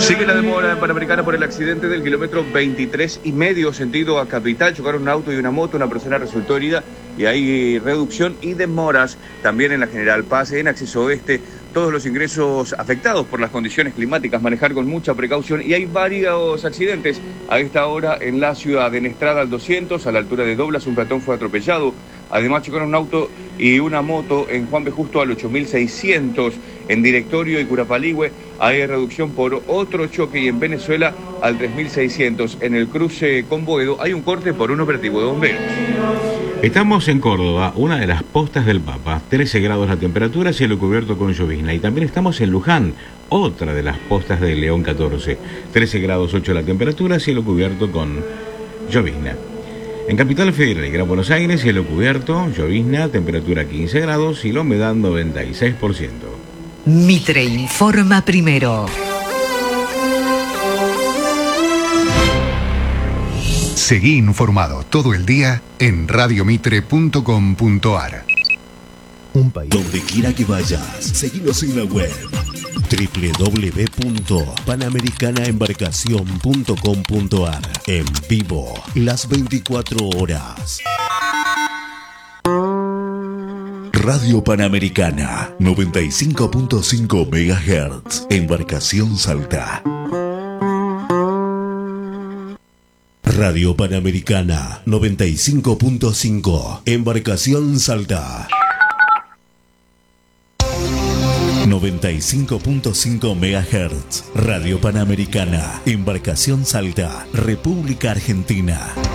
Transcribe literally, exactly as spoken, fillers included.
Sigue la demora en Panamericana por el accidente del kilómetro veintitrés y medio sentido a Capital. Chocaron un auto y una moto, una persona resultó herida y hay reducción y demoras también en la General Paz, en acceso oeste. Todos los ingresos afectados por las condiciones climáticas, manejar con mucha precaución, y hay varios accidentes a esta hora en la ciudad. En Estrada al doscientos, a la altura de Doblas, un peatón fue atropellado. Además chocaron un auto y una moto en Juan B. Justo al ocho mil seiscientos. En Directorio y Curapaligüe hay reducción por otro choque, y en Venezuela al tres mil seiscientos. En el cruce con Boedo hay un corte por un operativo de bomberos. Estamos en Córdoba, una de las postas del Papa, trece grados la temperatura, cielo cubierto con llovizna. Y también estamos en Luján, otra de las postas de León catorce, trece grados ocho la temperatura, cielo cubierto con llovizna. En Capital Federal y Gran Buenos Aires, cielo cubierto, llovizna, temperatura quince grados y la humedad noventa y seis por ciento. Mitre informa primero. Seguí informado todo el día en radio mitre punto com punto a r. Un país. Donde quiera que vayas, seguinos en la web doble u doble u doble u punto panamericana embarcación punto com punto a r. En vivo, las veinticuatro horas. Radio Panamericana, noventa y cinco punto cinco megahertz, Embarcación Salta. Radio Panamericana, noventa y cinco punto cinco, Embarcación Salta. noventa y cinco punto cinco megahertz, Radio Panamericana, Embarcación Salta, República Argentina.